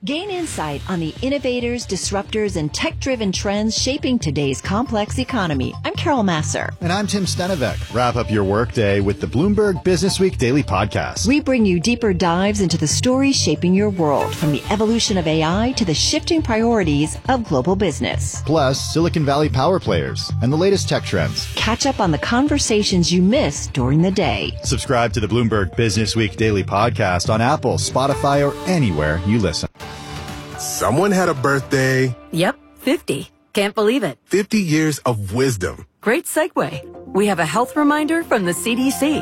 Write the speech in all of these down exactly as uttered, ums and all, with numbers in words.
Gain insight on the innovators, disruptors, and tech-driven trends shaping today's complex economy. I'm Carol Masser. And I'm Tim Stenevec. Wrap up your workday with the Bloomberg Businessweek Daily Podcast. We bring you deeper dives into the stories shaping your world, from the evolution of A I to the shifting priorities of global business. Plus, Silicon Valley power players and the latest tech trends. Catch up on the conversations you missed during the day. Subscribe to the Bloomberg Businessweek Daily Podcast on Apple, Spotify, or anywhere you listen. Someone had a birthday. Yep, fifty. Can't believe it. fifty years of wisdom. Great segue. We have a health reminder from the C D C.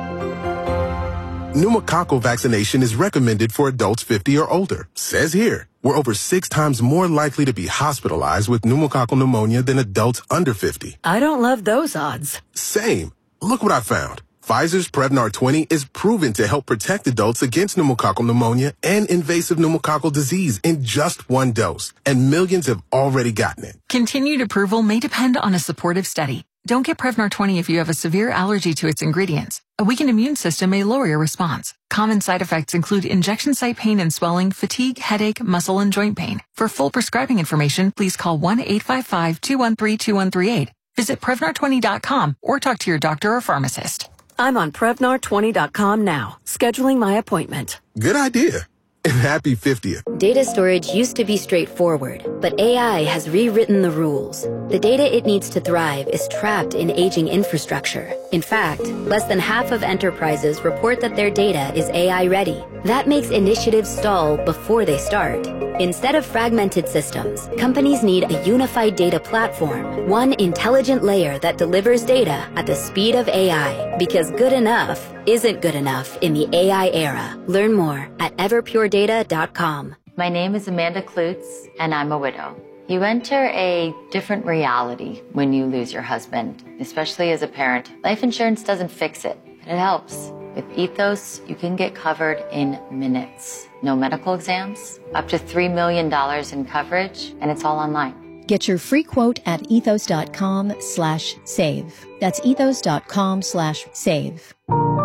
Pneumococcal vaccination is recommended for adults fifty or older. Says here, we're over six times more likely to be hospitalized with pneumococcal pneumonia than adults under fifty. I don't love those odds. Same. Look what I found. Pfizer's Prevnar twenty is proven to help protect adults against pneumococcal pneumonia and invasive pneumococcal disease in just one dose. And millions have already gotten it. Continued approval may depend on a supportive study. Don't get Prevnar twenty if you have a severe allergy to its ingredients. A weakened immune system may lower your response. Common side effects include injection site pain and swelling, fatigue, headache, muscle, and joint pain. For full prescribing information, please call one eight five five, two one three, two one three eight. Visit Prevnar twenty dot com or talk to your doctor or pharmacist. I'm on Prevnar twenty dot com now, scheduling my appointment. Good idea. And happy fiftieth. Data storage used to be straightforward, but A I has rewritten the rules. The data it needs to thrive is trapped in aging infrastructure. In fact, less than half of enterprises report that their data is A I ready. That makes initiatives stall before they start. Instead of fragmented systems, companies need a unified data platform, one intelligent layer that delivers data at the speed of A I, because good enough isn't good enough in the A I era. Learn more at everpure data dot com. My name is Amanda Klutz, and I'm a widow. You enter a different reality when you lose your husband, especially as a parent. Life insurance doesn't fix it, but it helps. With Ethos, you can get covered in minutes. No medical exams, up to three million dollars in coverage, and it's all online. Get your free quote at ethos dot com slash save. That's ethos dot com slash save.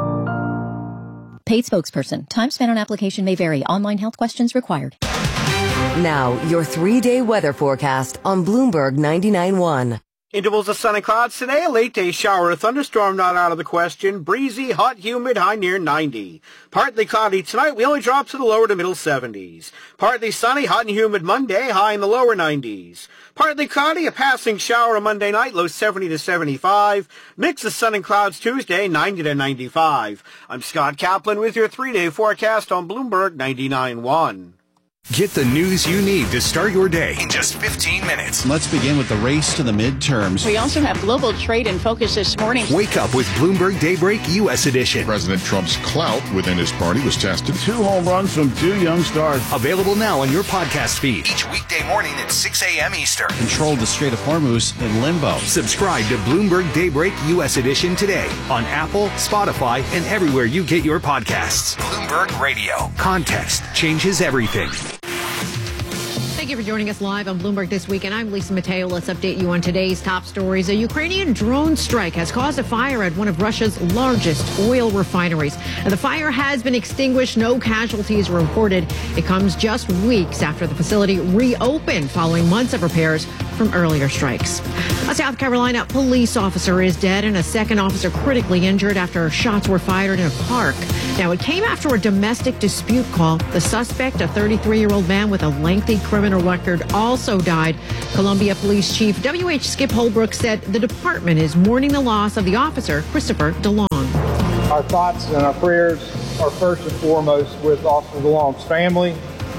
Paid spokesperson. Time spent on application may vary. Online health questions required. Now, your three-day weather forecast on Bloomberg ninety-nine point one. Intervals of sun and clouds today, a late day shower or thunderstorm not out of the question. Breezy, hot, humid, high near ninety. Partly cloudy tonight, we only drop to the lower to middle seventies. Partly sunny, hot and humid Monday, high in the lower nineties. Partly cloudy, a passing shower on Monday night, low seventy to seventy-five. Mix of sun and clouds Tuesday, ninety to ninety-five. I'm Scott Kaplan with your three-day forecast on Bloomberg ninety-nine point one. Get the news you need to start your day in just fifteen minutes. Let's begin with the race to the midterms. We also have global trade in focus this morning. Wake up with Bloomberg Daybreak U S Edition. President Trump's clout within his party was tested. Two home runs from two young stars. Available now on your podcast feed. Each weekday morning at six a.m. Eastern. Control the Strait of Hormuz in limbo. Subscribe to Bloomberg Daybreak U S Edition today on Apple, Spotify, and everywhere you get your podcasts. Bloomberg Radio. Context changes everything. Thank you for joining us live on Bloomberg This Week, and I'm Lisa Mateo. Let's update you on today's top stories. A Ukrainian drone strike has caused a fire at one of Russia's largest oil refineries. And the fire has been extinguished. No casualties were reported. It comes just weeks after the facility reopened following months of repairs from earlier strikes. A South Carolina police officer is dead and a second officer critically injured after shots were fired in a park. Now, it came after a domestic dispute call. The suspect, a thirty-three-year-old man with a lengthy criminal record, also died. Columbia Police Chief W H Skip Holbrook said the department is mourning the loss of the officer, Christopher DeLong. Our thoughts and our prayers are first and foremost with Officer DeLong's family,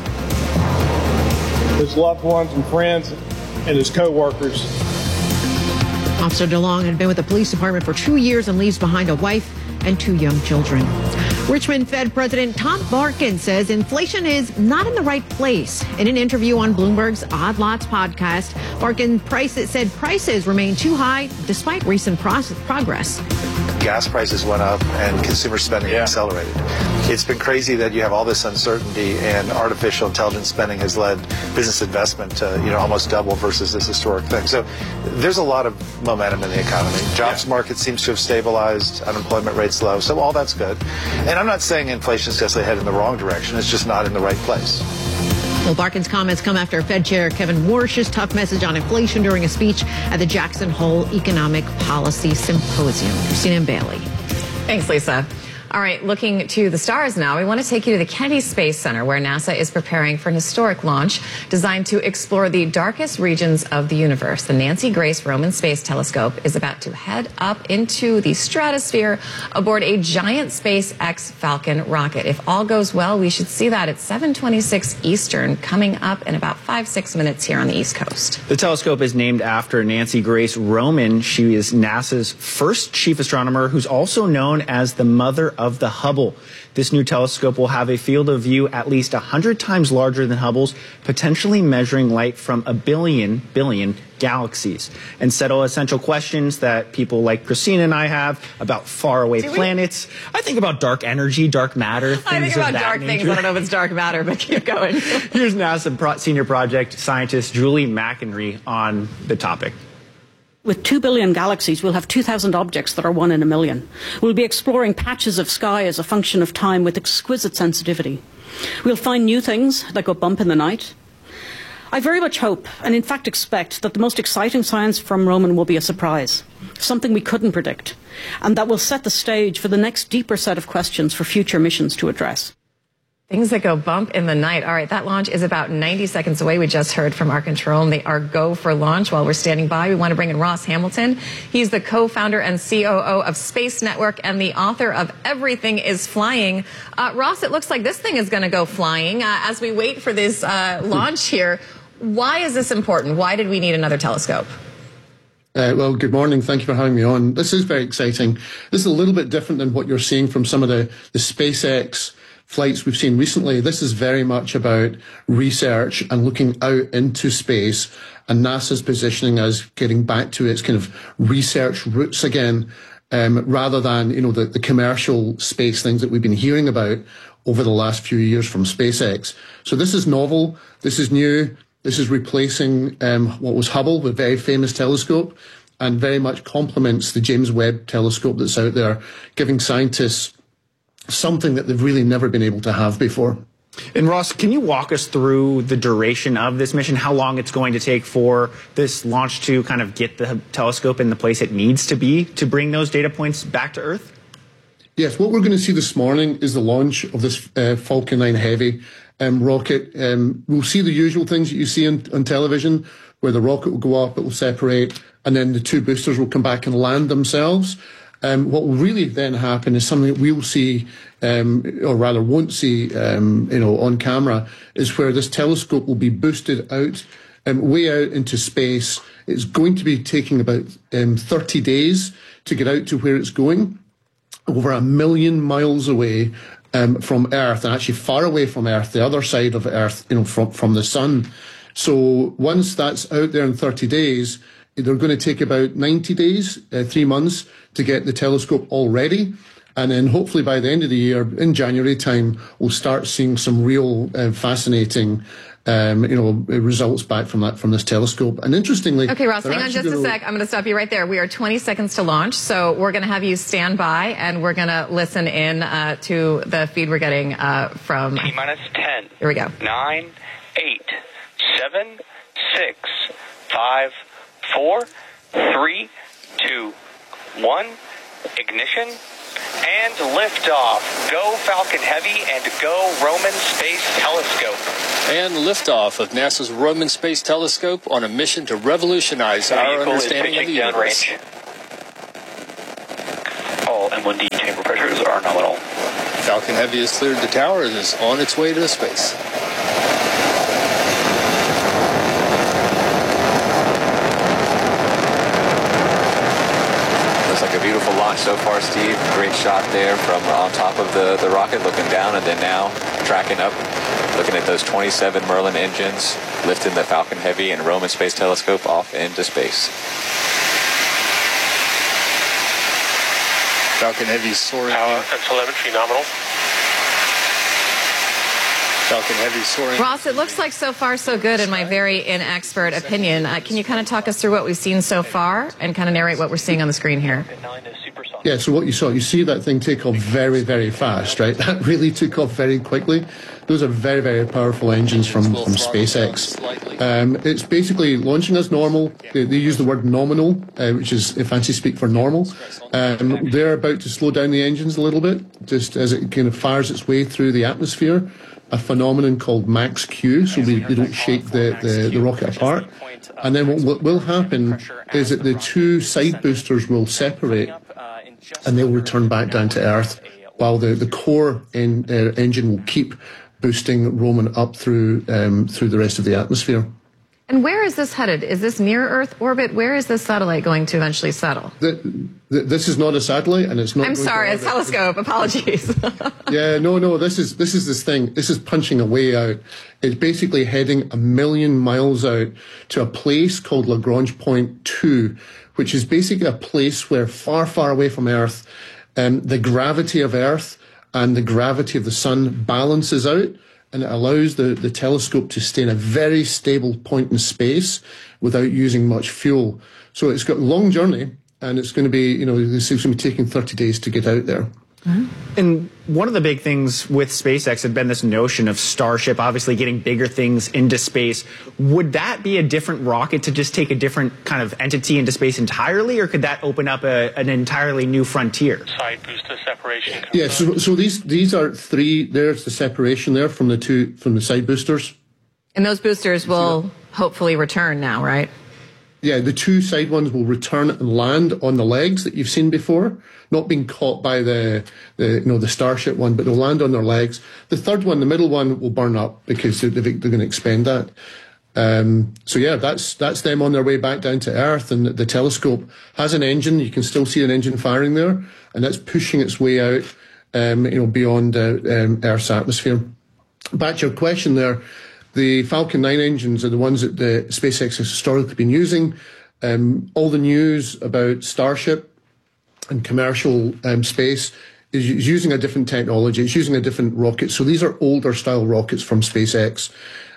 his loved ones and friends, and his co-workers. Officer DeLong had been with the police department for two years and leaves behind a wife and two young children. Richmond Fed President Tom Barkin says inflation is not in the right place. In an interview on Bloomberg's Odd Lots podcast, Barkin prices, said prices remain too high despite recent process, progress. Gas prices went up and consumer spending yeah. accelerated. It's been crazy that you have all this uncertainty, and artificial intelligence spending has led business investment to, you know, almost double versus this historic thing. So there's a lot of momentum in the economy. Jobs yeah. market seems to have stabilized, unemployment rates low, so all that's good. And I'm not saying inflation is necessarily headed in the wrong direction. It's just not in the right place. Well, Barkin's comments come after Fed Chair Kevin Warsh's tough message on inflation during a speech at the Jackson Hole Economic Policy Symposium. Christina Bailey. Thanks, Lisa. All right, looking to the stars now, we want to take you to the Kennedy Space Center, where NASA is preparing for an historic launch designed to explore the darkest regions of the universe. The Nancy Grace Roman Space Telescope is about to head up into the stratosphere aboard a giant SpaceX Falcon rocket. If all goes well, we should see that at seven twenty-six Eastern, coming up in about five, six minutes here on the East Coast. The telescope is named after Nancy Grace Roman. She is NASA's first chief astronomer, who's also known as the mother of the Hubble. This new telescope will have a field of view at least one hundred times larger than Hubble's, potentially measuring light from a billion, billion galaxies, and settle essential questions that people like Christina and I have about faraway planets. I think about dark energy, dark matter, things I think about dark nature. things. I don't know if it's dark matter, but keep going. Here's NASA Pro- Senior Project Scientist Julie McInerney on the topic. With two billion galaxies, we'll have two thousand objects that are one in a million. We'll be exploring patches of sky as a function of time with exquisite sensitivity. We'll find new things that go bump in the night. I very much hope, and in fact expect, that the most exciting science from Roman will be a surprise, something we couldn't predict, and that will set the stage for the next deeper set of questions for future missions to address. Things that go bump in the night. All right, that launch is about ninety seconds away. We just heard from our control, and they are go for launch. While we're standing by, we want to bring in Ross Hamilton. He's the co-founder and C O O of Space Network and the author of Everything is Flying. Uh, Ross, it looks like this thing is going to go flying. Uh, as we wait for this uh, launch here, why is this important? Why did we need another telescope? Uh, well, good morning. Thank you for having me on. This is very exciting. This is a little bit different than what you're seeing from some of the, the SpaceX flights we've seen recently. This is very much about research and looking out into space, and NASA's positioning as getting back to its kind of research roots again, um, rather than, you know, the, the commercial space things that we've been hearing about over the last few years from SpaceX. So this is novel. This is new. This is replacing um, what was Hubble, the very famous telescope, and very much complements the James Webb telescope that's out there, giving scientists something that they've really never been able to have before. And Ross, can you walk us through the duration of this mission, how long it's going to take for this launch to kind of get the telescope in the place it needs to be to bring those data points back to Earth? Yes, what we're going to see this morning is the launch of this uh, Falcon nine Heavy um, rocket. Um, we'll see the usual things that you see on, on television, where the rocket will go up, it will separate, and then the two boosters will come back and land themselves. Um, what will really then happen is something that we'll see, um, or rather won't see, um, you know, on camera, is where this telescope will be boosted out, um, way out into space. It's going to be taking about um, thirty days to get out to where it's going, over a million miles away um, from Earth, and actually far away from Earth, the other side of Earth, you know, from from the sun. So once that's out there in thirty days, they're going to take about ninety days, uh, three months, to get the telescope all ready. And then hopefully by the end of the year, in January time, we'll start seeing some real uh, fascinating um, you know, results back from that from this telescope. And interestingly... Okay, Ross, hang on just a sec. I'm going to stop you right there. We are twenty seconds to launch, so we're going to have you stand by, and we're going to listen in uh, to the feed we're getting uh, from... T minus ten. Here we go. nine, eight, seven, six, five, four, three, two, one, ignition, and liftoff. Go Falcon Heavy and go Roman Space Telescope. And liftoff of NASA's Roman Space Telescope on a mission to revolutionize the our understanding of the universe. All M one D chamber pressures are nominal. Falcon Heavy has cleared the tower and is on its way to space. Like a beautiful launch so far, Steve. Great shot there from on top of the, the rocket, looking down, and then now tracking up, looking at those twenty-seven Merlin engines, lifting the Falcon Heavy and Roman Space Telescope off into space. Falcon Heavy soaring. Power and telemetry nominal. Falcon Heavy soaring. Ross, it looks like so far so good in my very inexpert opinion. Uh, can you kind of talk us through what we've seen so far and kind of narrate what we're seeing on the screen here? Yeah, so what you saw, you see that thing take off very, very fast, right? That really took off very quickly. Those are very, very powerful engines from, from SpaceX. Um, it's basically launching as normal. They, they use the word nominal, uh, which is fancy speak for normal. Um, they're about to slow down the engines a little bit, just as it kind of fires its way through the atmosphere, a phenomenon called max Q, so we, we don't shake the, the, the rocket apart. And then what, what will happen is that the two side boosters will separate and they'll return back down to Earth, while the, the core en, uh, engine will keep boosting Roman up through um, through the rest of the atmosphere. And where is this headed? Is this near Earth orbit? Where is this satellite going to eventually settle? The, the, this is not a satellite, and it's not. I'm sorry, a telescope. Apologies. yeah, no, no. This is this is this thing. This is punching a way out. It's basically heading a million miles out to a place called Lagrange Point Two, which is basically a place where far, far away from Earth, um, the gravity of Earth and the gravity of the sun balances out, and it allows the, the telescope to stay in a very stable point in space without using much fuel. So it's got a long journey, and it's going to be, you know, it's going to be taking thirty days to get out there. And one of the big things with SpaceX had been this notion of Starship, obviously getting bigger things into space. Would that be a different rocket to just take a different kind of entity into space entirely, or could that open up a, an entirely new frontier? Side booster separation. Yeah, so, so these these are three. There's the separation there from the two from the side boosters. And those boosters will hopefully return now, right? Yeah, the two side ones will return and land on the legs that you've seen before, not being caught by the, the you know, the Starship one, but they'll land on their legs. The third one, the middle one, will burn up because they're, they're going to expend that. Um, so yeah, that's that's them on their way back down to Earth, and the, the telescope has an engine. You can still see an engine firing there, and that's pushing its way out, um, you know, beyond uh, um, Earth's atmosphere. Back to your question there. The Falcon nine engines are the ones that the SpaceX has historically been using. Um, all the news about Starship and commercial um, space is, is using a different technology. It's using a different rocket. So these are older style rockets from SpaceX.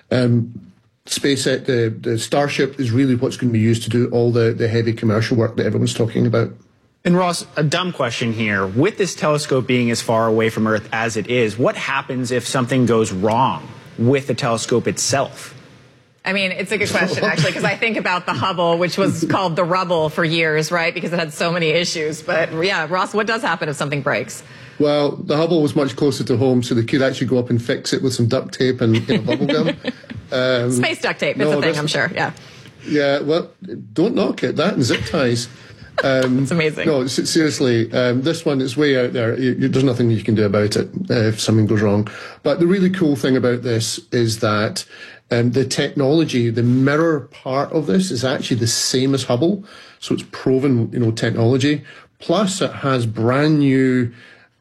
Um, SpaceX, the, the Starship is really what's going to be used to do all the, the heavy commercial work that everyone's talking about. And Ross, a dumb question here. With this telescope being as far away from Earth as it is, what happens if something goes wrong with the telescope itself? I mean, it's a good question, actually, because I think about the Hubble, which was called the rubble for years, right? Because it had so many issues. But yeah, Ross, what does happen if something breaks? Well, the Hubble was much closer to home, so they could actually go up and fix it with some duct tape and you know, bubble gum. Um, Space duct tape is no, a thing, I'm sure, yeah. Yeah, well, don't knock it. That and zip ties. Um, it's amazing. No, seriously, um, this one is way out there. You, you, there's nothing you can do about it uh, if something goes wrong. But the really cool thing about this is that um, the technology, the mirror part of this is actually the same as Hubble. So it's proven, you know, technology. Plus it has brand new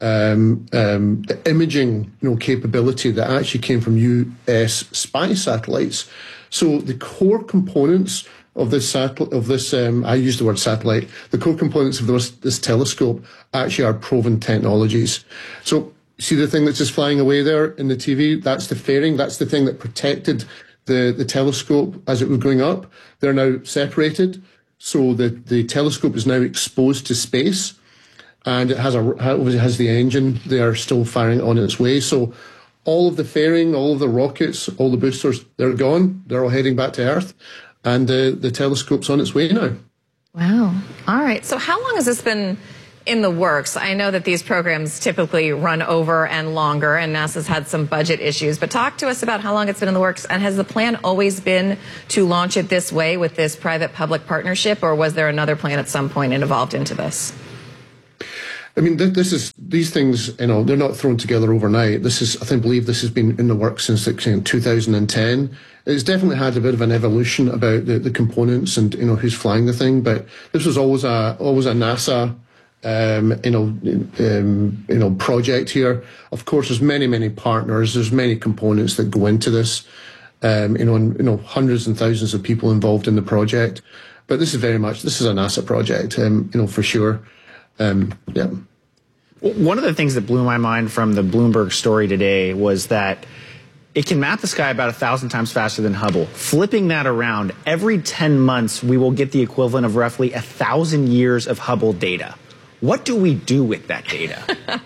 um, um, imaging, you know, capability that actually came from U S spy satellites. So the core components of this satellite, of this, um, I use the word satellite, the core components of this, this telescope actually are proven technologies. So, see the thing that's just flying away there in the T V? That's the fairing. That's the thing that protected the, the telescope as it was going up. They're now separated. So the, the telescope is now exposed to space, and it has a, it has the engine there still firing on its way. So all of the fairing, all of the rockets, all the boosters, they're gone. They're all heading back to Earth. And uh, the telescope's on its way now. Wow. All right. So how long has this been in the works? I know that these programs typically run over and longer, and NASA's had some budget issues. But talk to us about how long it's been in the works. And has the plan always been to launch it this way with this private-public partnership, or was there another plan at some point and evolved into this? I mean, th this is these things. You know, they're not thrown together overnight. This is, I think, believe this has been in the works since like, two thousand ten. It's definitely had a bit of an evolution about the, the components and you know who's flying the thing. But this was always a always a NASA um, you know um, you know project here. Of course, there's many many partners. There's many components that go into this. Um, you know, and, you know, hundreds and thousands of people involved in the project. But this is very much this is a NASA project. Um, you know, for sure. Um, yeah. One of the things that blew my mind from the Bloomberg story today was that It can map the sky about a thousand times faster than Hubble. Flipping that around, every ten months, we will get the equivalent of roughly a thousand years of Hubble data. What do we do with that data?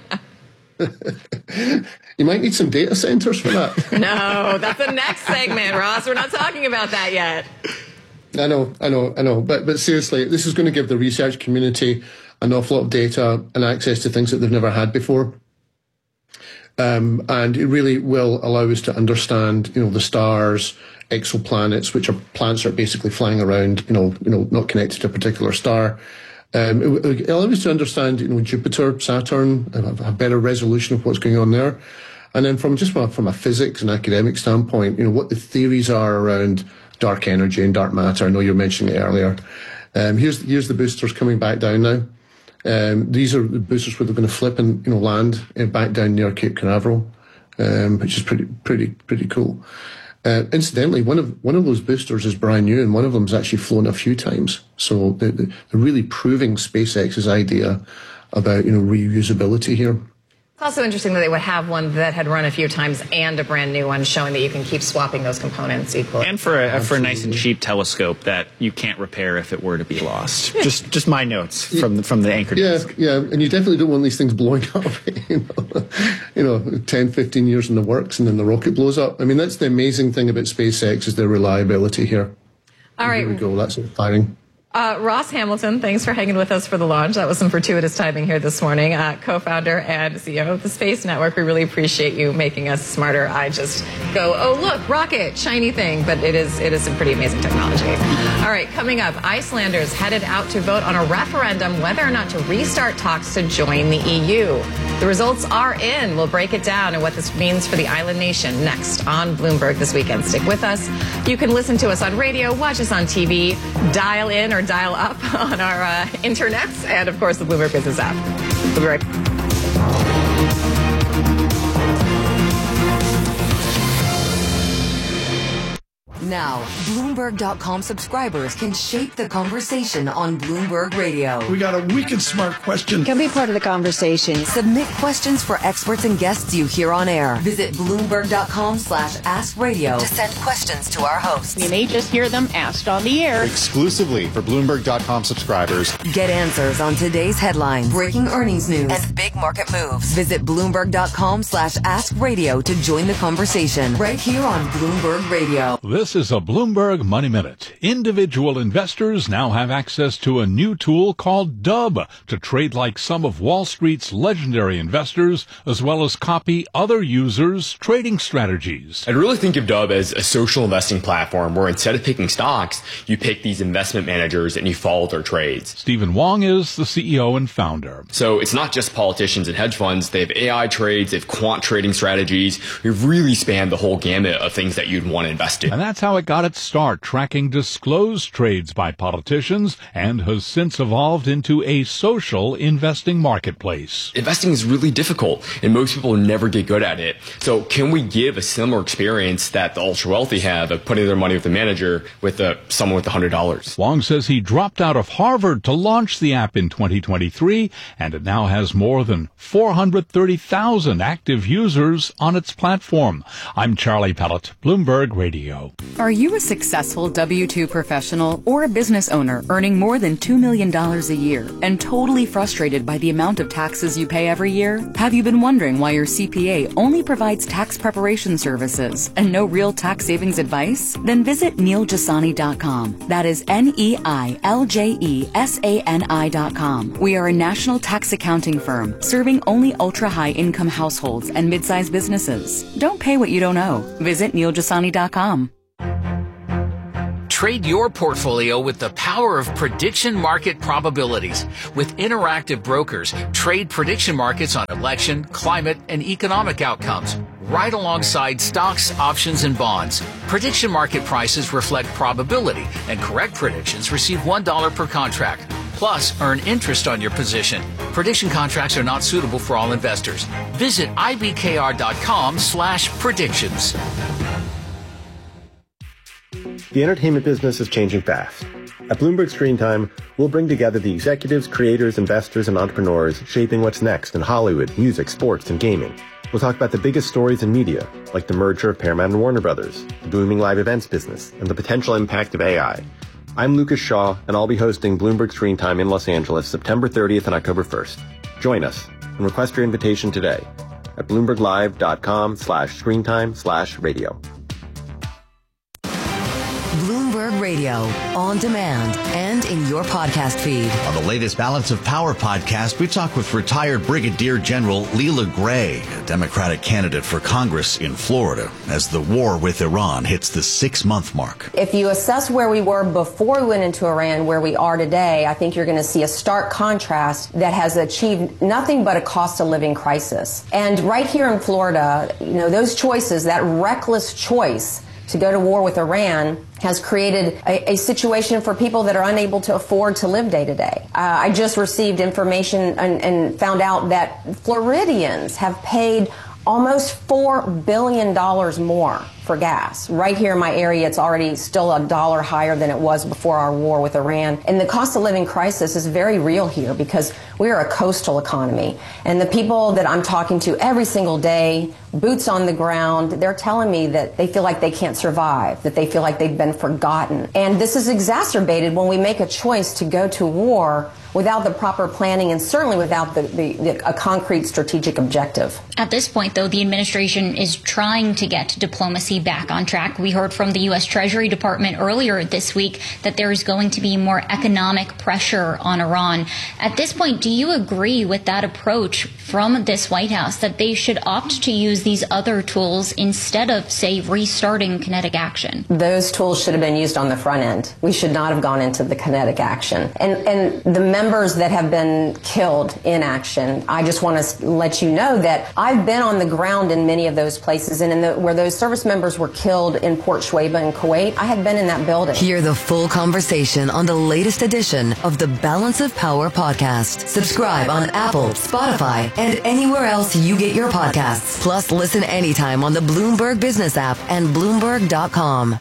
You might need some data centers for that. No, that's the next segment, Ross. We're not talking about that yet. I know, I know, I know. But but seriously, this is going to give the research community an awful lot of data and access to things that they've never had before. Um, and it really will allow us to understand, you know, the stars, exoplanets, which are planets that are basically flying around, you know, you know, not connected to a particular star. Um, it, it allows us to understand, you know, Jupiter, Saturn, have a better resolution of what's going on there. And then from just from a, from a physics and academic standpoint, you know, what the theories are around dark energy and dark matter. I know you were mentioning it earlier. Um, here's here's the boosters coming back down now. Um, these are the boosters where they're going to flip and, you know, land uh, back down near Cape Canaveral, um, which is pretty, pretty, pretty cool. Uh, incidentally, one of one of those boosters is brand new, and one of them's actually flown a few times. So they're, they're really proving SpaceX's idea about, you know, reusability here. It's also interesting that they would have one that had run a few times and a brand new one, showing that you can keep swapping those components equally. And for a, for a nice and cheap telescope that you can't repair if it were to be lost. just just my notes from the, from the anchor Yeah, desk. yeah, and you definitely don't want these things blowing up, you know, you know, ten, fifteen years in the works and then the rocket blows up. I mean, that's the amazing thing about SpaceX is their reliability here. All right. Here we go, that's firing. Uh, Ross Hamilton, thanks for hanging with us for the launch. That was some fortuitous timing here this morning. Uh, co-founder and C E O of the Space Network. We really appreciate you making us smarter. I just go, oh, look, rocket, shiny thing. But it is it is some pretty amazing technology. All right, coming up, Icelanders headed out to vote on a referendum whether or not to restart talks to join the E U. The results are in. We'll break it down and what this means for the island nation next on Bloomberg This Weekend. Stick with us. You can listen to us on radio, watch us on T V, dial in or dial up on our uh, internets, and of course the Bloomberg Business app. We'll be right back. Now, Bloomberg dot com subscribers can shape the conversation on Bloomberg Radio. We got a wicked smart question. Can be part of the conversation. Submit questions for experts and guests you hear on air. Visit Bloomberg dot com slash ask radio to send questions to our hosts. You may just hear them asked on the air. Exclusively for Bloomberg dot com subscribers. Get answers on today's headlines, breaking earnings news, and big market moves. Visit Bloomberg dot com slash ask radio to join the conversation right here on Bloomberg Radio. This is a Bloomberg Money Minute. Individual investors now have access to a new tool called Dub to trade like some of Wall Street's legendary investors, as well as copy other users' trading strategies. I'd really think of Dub as a social investing platform where instead of picking stocks, you pick these investment managers and you follow their trades. Stephen Wong is the C E O and founder. So it's not just politicians and hedge funds. They have A I trades, they have quant trading strategies. We've really spanned the whole gamut of things that you'd want to invest in. And that's how it got its start, tracking disclosed trades by politicians, and has since evolved into a social investing marketplace. Investing is really difficult, and most people never get good at it. So can we give a similar experience that the ultra-wealthy have of putting their money with a manager with a, someone with one hundred dollars? Wong says he dropped out of Harvard to launch the app in twenty twenty-three, and it now has more than four hundred thirty thousand active users on its platform. I'm Charlie Pellet, Bloomberg Radio. Are you a successful W two professional or a business owner earning more than two million dollars a year and totally frustrated by the amount of taxes you pay every year? Have you been wondering why your C P A only provides tax preparation services and no real tax savings advice? Then visit Neil Jasani dot com. That is N E I L J E S A N I dot com. We are a national tax accounting firm serving only ultra-high income households and mid-sized businesses. Don't pay what you don't owe. Visit Neil Jasani dot com. Trade your portfolio with the power of prediction market probabilities. With Interactive Brokers, trade prediction markets on election, climate, and economic outcomes, right alongside stocks, options, and bonds. Prediction market prices reflect probability, and correct predictions receive one dollar per contract. Plus, earn interest on your position. Prediction contracts are not suitable for all investors. Visit I B K R dot com slash predictions. The entertainment business is changing fast. At Bloomberg Screen Time, we'll bring together the executives, creators, investors, and entrepreneurs shaping what's next in Hollywood, music, sports, and gaming. We'll talk about the biggest stories in media, like the merger of Paramount and Warner Brothers, the booming live events business, and the potential impact of A I. I'm Lucas Shaw, and I'll be hosting Bloomberg Screen Time in Los Angeles September thirtieth and October first. Join us and request your invitation today at bloomberglive.com slash screentime slash radio. Bloomberg Radio, on demand and in your podcast feed. On the latest Balance of Power podcast, we talk with retired Brigadier General Leela Gray, a Democratic candidate for Congress in Florida, as the war with Iran hits the six-month mark. If you assess where we were before we went into Iran, where we are today, I think you're going to see a stark contrast that has achieved nothing but a cost of living crisis. And right here in Florida, you know, those choices, that reckless choice to go to war with Iran has created a, a situation for people that are unable to afford to live day to day. Uh, I just received information and, and found out that Floridians have paid almost four billion dollars more for gas. Right here in my area, it's already still a dollar higher than it was before our war with Iran. And the cost of living crisis is very real here because we are a coastal economy. And the people that I'm talking to every single day, boots on the ground, they're telling me that they feel like they can't survive, that they feel like they've been forgotten. And this is exacerbated when we make a choice to go to war without the proper planning and certainly without the, the, the, a concrete strategic objective. At this point, though, the administration is trying to get diplomacy back on track. We heard from the U S Treasury Department earlier this week that there is going to be more economic pressure on Iran. At this point, do you agree with that approach from this White House, that they should opt to use these other tools instead of, say, restarting kinetic action? Those tools should have been used on the front end. We should not have gone into the kinetic action. And, and the members that have been killed in action, I just want to let you know that I've been on the ground in many of those places, and in the, where those service members were killed in Port Shuaibah in Kuwait, I had been in that building. Hear the full conversation on the latest edition of the Balance of Power podcast. Subscribe on Apple, Spotify, and anywhere else you get your podcasts. Plus, listen anytime on the Bloomberg Business app and Bloomberg dot com.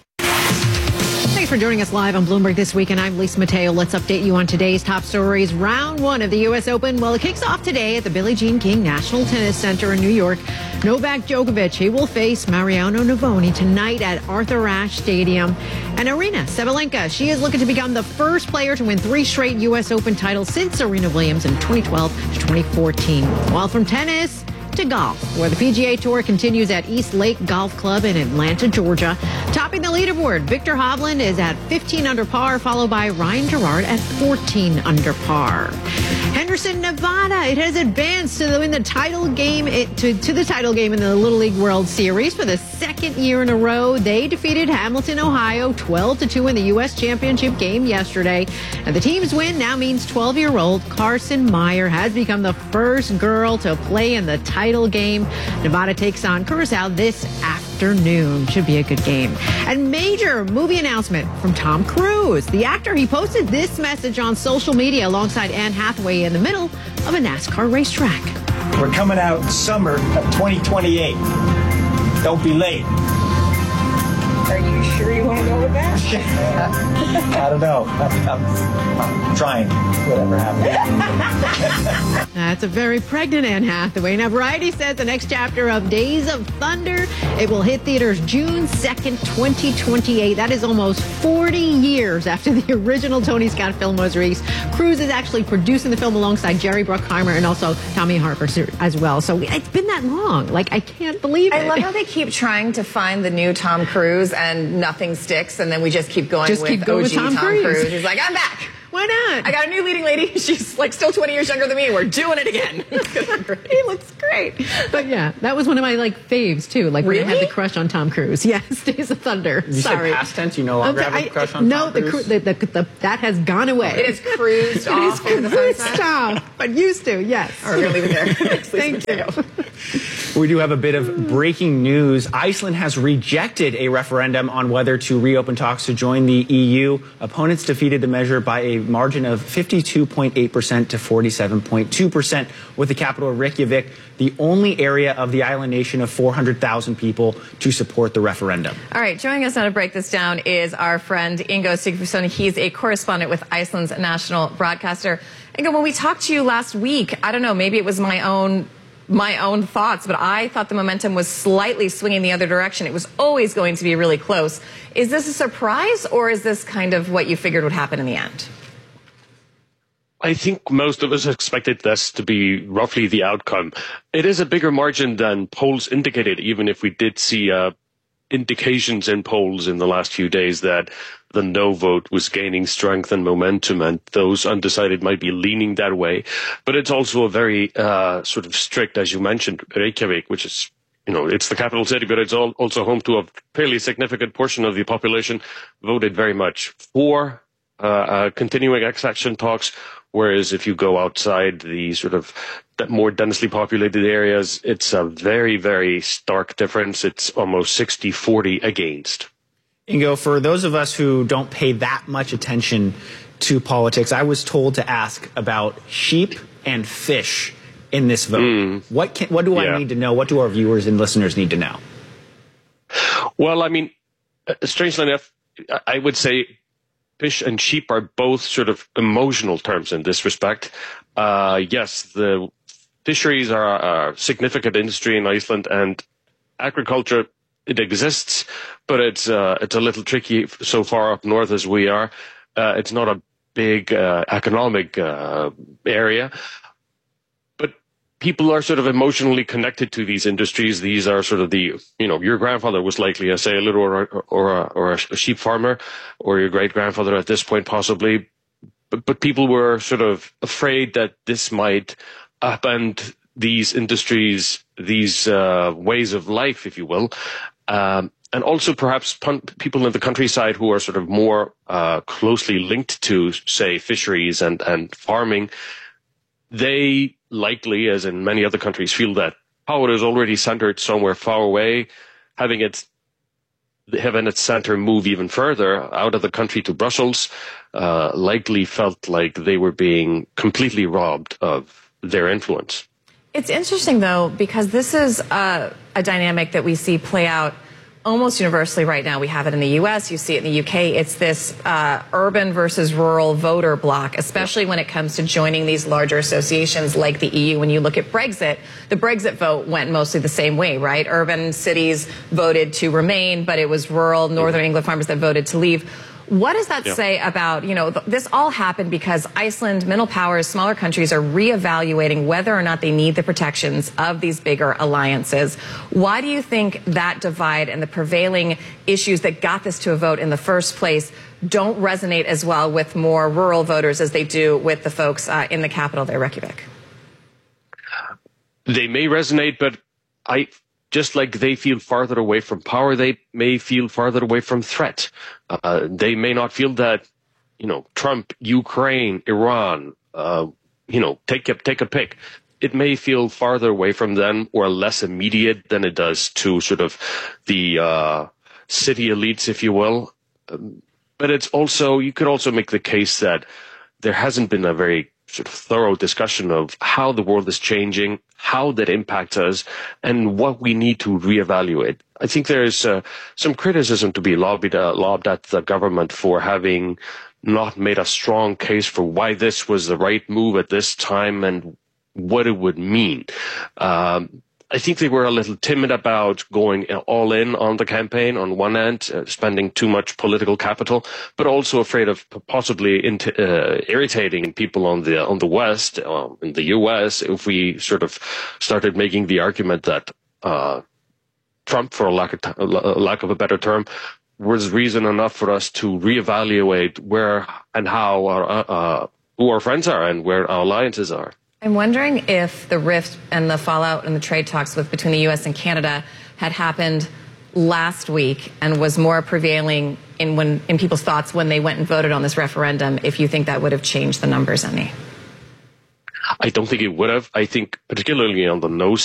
Thanks for joining us live on Bloomberg This Week, and I'm Lisa Mateo. Let's update you on today's top stories. Round one of the U S Open, well, it kicks off today at the Billie Jean King National Tennis Center in New York. Novak Djokovic, he will face Mariano Navoni tonight at Arthur Ashe Stadium. And Arina Sabalenka, she is looking to become the first player to win three straight U S Open titles since Serena Williams in twenty twelve to twenty fourteen. While from tennis to golf, where the P G A Tour continues at East Lake Golf Club in Atlanta, Georgia. Topping the leaderboard, Victor Hovland is at fifteen under par, followed by Ryan Gerard at fourteen under par. Henderson, Nevada, it has advanced to the, in the title game it, to, to the title game in the Little League World Series for the second year in a row. They defeated Hamilton, Ohio, twelve to two in the U S Championship game yesterday. And the team's win now means twelve-year-old Carson Meyer has become the first girl to play in the title game. Nevada takes on Curacao this afternoon. Should be a good game. And major movie announcement from Tom Cruise. The actor, he posted this message on social media alongside Anne Hathaway in the middle of a NASCAR racetrack. We're coming out summer of twenty twenty-eight. Don't be late. Are you sure you want to go with that? I don't know. I'm, I'm, I'm trying. Whatever happens. That's a very pregnant Anne Hathaway. Now, Variety says the next chapter of Days of Thunder, it will hit theaters June second, twenty twenty-eight. That is almost forty years after the original Tony Scott film was released. Cruise is actually producing the film alongside Jerry Bruckheimer and also Tommy Harper as well. So it's been that long. Like, I can't believe it. I love how they keep trying to find the new Tom Cruise and nothing sticks, and then we just keep going just with keep going O G with Tom, Tom Cruise. Cruise. He's like, I'm back. Why not? I got a new leading lady. She's like still twenty years younger than me. We're doing it again. He looks great. But yeah, that was one of my like faves too. Like when really? I had the crush on Tom Cruise. Yes, Days of Thunder. You Sorry. said past tense. You no longer I'm, have a crush on no, Tom Cruise? No, the, the, the, the, that has gone away. It is cruised off it into is the cruised sunset. off, but used to, yes. All right, we're going to leave it there. Thank you. We do have a bit of breaking news. Iceland has rejected a referendum on whether to reopen talks to join the E U. Opponents defeated the measure by a margin of fifty-two point eight percent to forty-seven point two percent, with the capital Reykjavik the only area of the island nation of four hundred thousand people to support the referendum. All right, joining us now to break this down is our friend Ingo Sigfusson. He's a correspondent with Iceland's national broadcaster. Ingo, when we talked to you last week, I don't know, maybe it was my own my own thoughts, but I thought the momentum was slightly swinging the other direction. It was always going to be really close. Is this a surprise, or is this kind of what you figured would happen in the end? I think most of us expected this to be roughly the outcome. It is a bigger margin than polls indicated, even if we did see uh, indications in polls in the last few days that the no vote was gaining strength and momentum, and those undecided might be leaning that way. But it's also a very uh, sort of strict, as you mentioned, Reykjavik, which is, you know, it's the capital city, but it's all, also home to a fairly significant portion of the population, voted very much for uh, uh, continuing accession talks. Whereas if you go outside the sort of more densely populated areas, it's a very, very stark difference. It's almost sixty forty against. Ingo, for those of us who don't pay that much attention to politics, I was told to ask about sheep and fish in this vote. Mm. What can, what do yeah. I need to know? What do our viewers and listeners need to know? Well, I mean, strangely enough, I would say fish and sheep are both sort of emotional terms in this respect. Uh, yes, the fisheries are a significant industry in Iceland, and agriculture, it exists, but it's uh, it's a little tricky so far up north as we are. Uh, it's not a big uh, economic uh, area. People are sort of emotionally connected to these industries. These are sort of the, you know, your grandfather was likely a sailor or a, or a, or a sheep farmer, or your great grandfather at this point possibly. But, but people were sort of afraid that this might upend these industries, these uh, ways of life, if you will. Um, and also perhaps pun- people in the countryside who are sort of more uh, closely linked to, say, fisheries and, and farming. They likely, as in many other countries, feel that power is already centered somewhere far away. Having it, having its center move even further out of the country to Brussels, uh, likely felt like they were being completely robbed of their influence. It's interesting, though, because this is a, a dynamic that we see play out almost universally right now. We have it in the U S, you see it in the U K. It's this uh, urban versus rural voter block, especially when it comes to joining these larger associations like the E U. When you look at Brexit, the Brexit vote went mostly the same way, right? Urban cities voted to remain, but it was rural Northern England farmers that voted to leave. What does that yeah. say about, you know, th- this all happened because Iceland, middle powers, smaller countries are reevaluating whether or not they need the protections of these bigger alliances. Why do you think that divide and the prevailing issues that got this to a vote in the first place don't resonate as well with more rural voters as they do with the folks uh, in the capital there, Reykjavik? They may resonate, but I... Just like they feel farther away from power, they may feel farther away from threat. Uh, they may not feel that, you know, Trump, Ukraine, Iran, uh, you know, take a, take a pick. It may feel farther away from them or less immediate than it does to sort of the uh, city elites, if you will. Um, but it's also, you could also make the case that there hasn't been a very sort of thorough discussion of how the world is changing, how that impacts us, and what we need to reevaluate. I think there's uh, some criticism to be lobbied, uh, lobbed at the government for having not made a strong case for why this was the right move at this time and what it would mean. Um, I think they were a little timid about going all in on the campaign on one end, uh, spending too much political capital, but also afraid of possibly int- uh, irritating people on the on the West, uh, in the U S, if we sort of started making the argument that uh, Trump, for a lack of, t- lack of a better term, was reason enough for us to reevaluate where and how our, uh, who our friends are and where our alliances are. I'm wondering if the rift and the fallout and the trade talks with between the U S and Canada had happened last week and was more prevailing in when in people's thoughts when they went and voted on this referendum, if you think that would have changed the numbers any. I don't think it would have. I think particularly on the no